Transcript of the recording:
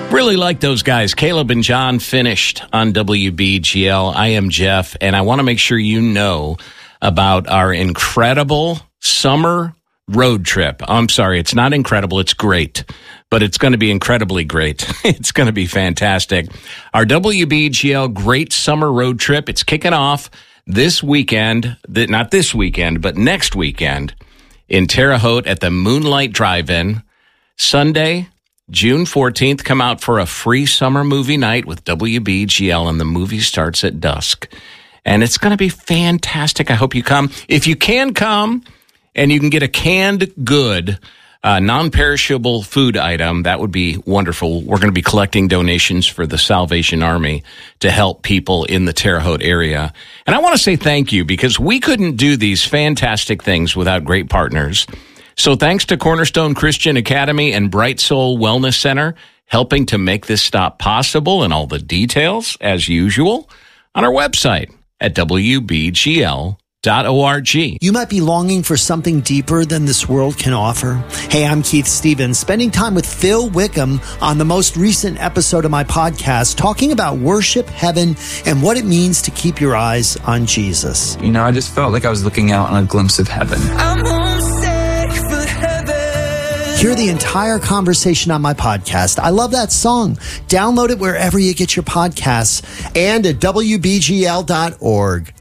Really like those guys. Caleb and John finished on WBGL. I am Jeff, and I want to make sure you know about our incredible summer road trip. I'm sorry, it's not incredible, it's great, but it's going to be incredibly great. It's going to be fantastic. Our WBGL Great Summer Road Trip, it's kicking off this weekend, not this weekend, but next weekend in Terre Haute at the Moonlight Drive-In. Sunday, June 14th, come out for a free summer movie night with WBGL, and the movie starts at dusk. And it's going to be fantastic. I hope you come. If you can come and you can get a canned good, non-perishable food item, that would be wonderful. We're going to be collecting donations for the Salvation Army to help people in the Terre Haute area. And I want to say thank you, because we couldn't do these fantastic things without great partners. So thanks to Cornerstone Christian Academy and Bright Soul Wellness Center, helping to make this stop possible, and all the details, as usual, on our website at WBGL.org. You might be longing for something deeper than this world can offer. Hey, I'm Keith Stevens, spending time with Phil Wickham on the most recent episode of my podcast, talking about worship, heaven, and what it means to keep your eyes on Jesus. You know, I just felt like I was looking out on a glimpse of heaven. I'm homesick for heaven. Hear the entire conversation on my podcast. I love that song. Download it wherever you get your podcasts and at WBGL.org.